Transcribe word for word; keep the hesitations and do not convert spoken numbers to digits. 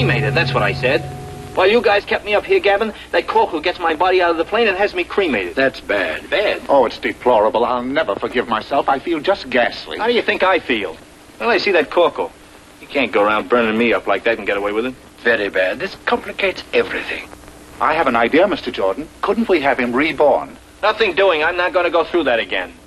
cremated, that's what I said. While you guys kept me up here, Gavin, that corporal gets my body out of the plane and has me cremated. That's bad. Bad? Oh, it's deplorable. I'll never forgive myself. I feel just ghastly. How do you think I feel? Well, I see that corporal. You can't go around burning me up like that and get away with it. Very bad. This complicates everything. I have an idea, Mister Jordan. Couldn't we have him reborn? Nothing doing. I'm not going to go through that again.